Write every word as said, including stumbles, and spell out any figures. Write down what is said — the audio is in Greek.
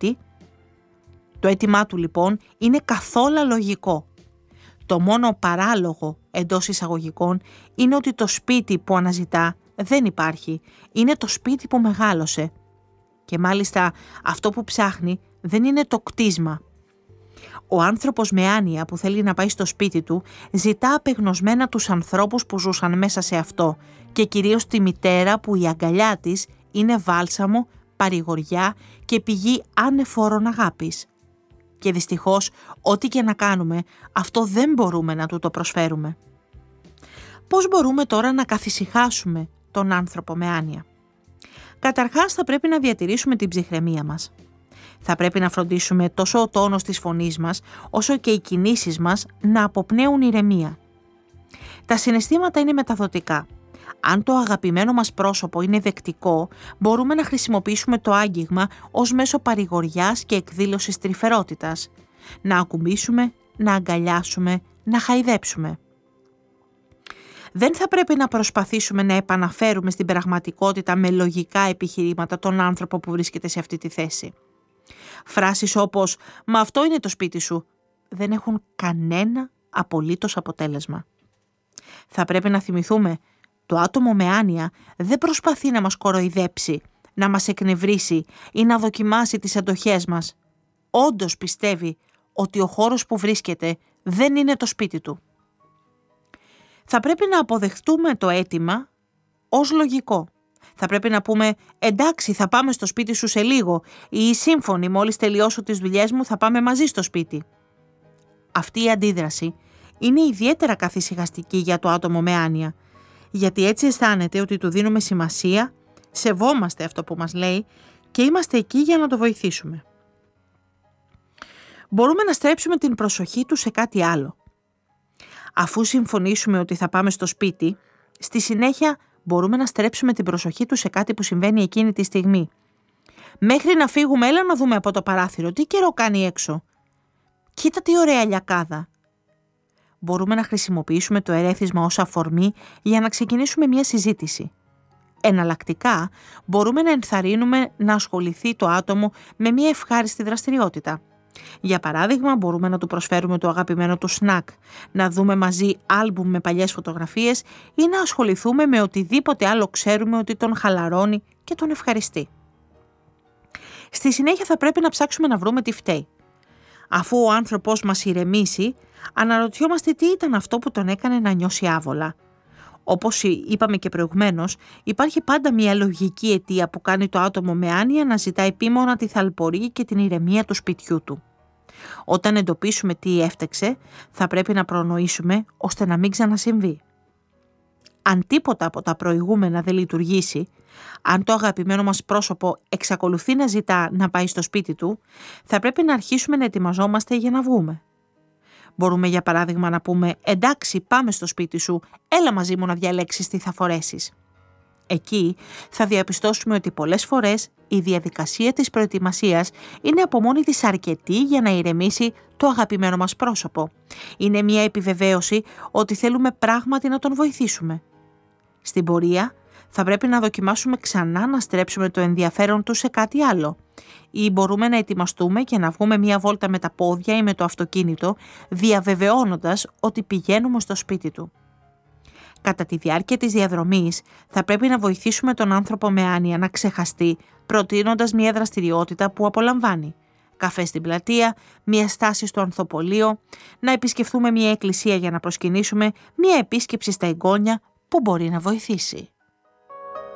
σπίτι. Το αίτημά του λοιπόν είναι καθόλου λογικό. Το μόνο παράλογο εντός εισαγωγικών είναι ότι το σπίτι που αναζητά δεν υπάρχει. Είναι το σπίτι που μεγάλωσε. Και μάλιστα αυτό που ψάχνει δεν είναι το κτίσμα. Ο άνθρωπος με άνοια που θέλει να πάει στο σπίτι του ζητά απεγνωσμένα τους ανθρώπους που ζούσαν μέσα σε αυτό και κυρίως τη μητέρα που η αγκαλιά της είναι βάλσαμο, παρηγοριά και πηγή ανεφόρων αγάπης. Και δυστυχώς ό,τι και να κάνουμε αυτό δεν μπορούμε να του το προσφέρουμε. Πώς μπορούμε τώρα να καθησυχάσουμε τον άνθρωπο με άνοια? Καταρχάς θα πρέπει να διατηρήσουμε την ψυχραιμία μας. Θα πρέπει να φροντίσουμε τόσο ο τόνος της φωνής μας, όσο και οι κινήσεις μας να αποπνέουν ηρεμία. Τα συναισθήματα είναι μεταδοτικά. Αν το αγαπημένο μας πρόσωπο είναι δεκτικό, μπορούμε να χρησιμοποιήσουμε το άγγιγμα ως μέσο παρηγοριάς και εκδήλωσης τρυφερότητας. Να ακουμπήσουμε, να αγκαλιάσουμε, να χαϊδέψουμε. Δεν θα πρέπει να προσπαθήσουμε να επαναφέρουμε στην πραγματικότητα με λογικά επιχειρήματα τον άνθρωπο που βρίσκεται σε αυτή τη θέση. Φράσεις όπως «Μα αυτό είναι το σπίτι σου» δεν έχουν κανένα απολύτως αποτέλεσμα. Θα πρέπει να θυμηθούμε, το άτομο με άνοια δεν προσπαθεί να μας κοροϊδέψει, να μας εκνευρίσει ή να δοκιμάσει τις αντοχές μας. Όντως πιστεύει ότι ο χώρος που βρίσκεται δεν είναι το σπίτι του. Θα πρέπει να αποδεχτούμε το αίτημα ως λογικό. Θα πρέπει να πούμε «Εντάξει, θα πάμε στο σπίτι σου σε λίγο» ή «Σύμφωνοι, μόλις τελειώσω τις δουλειές μου θα πάμε μαζί στο σπίτι». Αυτή η αντίδραση είναι ιδιαίτερα καθησυχαστική για το άτομο με άνοια, γιατί έτσι αισθάνεται ότι του δίνουμε σημασία, σεβόμαστε αυτό που μας λέει και είμαστε εκεί για να το βοηθήσουμε. Μπορούμε να στρέψουμε την προσοχή του σε κάτι άλλο. Αφού συμφωνήσουμε ότι θα πάμε στο σπίτι, στη συνέχεια μπορούμε να στρέψουμε την προσοχή του σε κάτι που συμβαίνει εκείνη τη στιγμή. Μέχρι να φύγουμε, έλα να δούμε από το παράθυρο τι καιρό κάνει έξω. Κοίτα τι ωραία λιακάδα. Μπορούμε να χρησιμοποιήσουμε το ερέθισμα ως αφορμή για να ξεκινήσουμε μια συζήτηση. Εναλλακτικά, μπορούμε να ενθαρρύνουμε να ασχοληθεί το άτομο με μια ευχάριστη δραστηριότητα. Για παράδειγμα, μπορούμε να του προσφέρουμε το αγαπημένο του σνακ, να δούμε μαζί άλμπουμ με παλιές φωτογραφίες ή να ασχοληθούμε με οτιδήποτε άλλο ξέρουμε ότι τον χαλαρώνει και τον ευχαριστεί. Στη συνέχεια θα πρέπει να ψάξουμε να βρούμε τι φταίει. Αφού ο άνθρωπος μας ηρεμήσει, αναρωτιόμαστε τι ήταν αυτό που τον έκανε να νιώσει άβολα. Όπως είπαμε και προηγουμένως, υπάρχει πάντα μια λογική αιτία που κάνει το άτομο με άνοια να ζητά επίμονα τη θαλπορή και την ηρεμία του σπιτιού του. Όταν εντοπίσουμε τι έφτεξε, θα πρέπει να προνοήσουμε ώστε να μην ξανασυμβεί. Αν τίποτα από τα προηγούμενα δεν λειτουργήσει, αν το αγαπημένο μας πρόσωπο εξακολουθεί να ζητά να πάει στο σπίτι του, θα πρέπει να αρχίσουμε να ετοιμαζόμαστε για να βγούμε. Μπορούμε για παράδειγμα να πούμε «Εντάξει, πάμε στο σπίτι σου, έλα μαζί μου να διαλέξεις τι θα φορέσεις». Εκεί θα διαπιστώσουμε ότι πολλές φορές η διαδικασία της προετοιμασίας είναι από μόνη της αρκετή για να ηρεμήσει το αγαπημένο μας πρόσωπο. Είναι μια επιβεβαίωση ότι θέλουμε πράγματι να τον βοηθήσουμε. Στην πορεία θα πρέπει να δοκιμάσουμε ξανά να στρέψουμε το ενδιαφέρον του σε κάτι άλλο. Ή μπορούμε να ετοιμαστούμε και να βγούμε μία βόλτα με τα πόδια ή με το αυτοκίνητο, διαβεβαιώνοντας ότι πηγαίνουμε στο σπίτι του. Κατά τη διάρκεια της διαδρομής θα πρέπει να βοηθήσουμε τον άνθρωπο με άνοια να ξεχαστεί, προτείνοντας μία δραστηριότητα που απολαμβάνει. Καφέ στην πλατεία, μία στάση στο ανθοπολείο, να επισκεφθούμε μία εκκλησία για να προσκυνήσουμε, μία επίσκεψη στα εγγόνια που μπορεί να βοηθήσει.